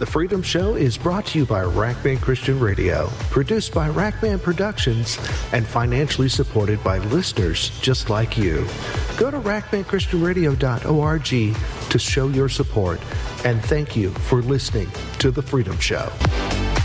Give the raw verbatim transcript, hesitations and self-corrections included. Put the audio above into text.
Freedom Show is brought to you by Rackman Christian Radio, produced by Rackman Productions, and financially supported by listeners just like you. Go to rackman christian radio dot org to show your support, and thank you for listening to The Freedom Show.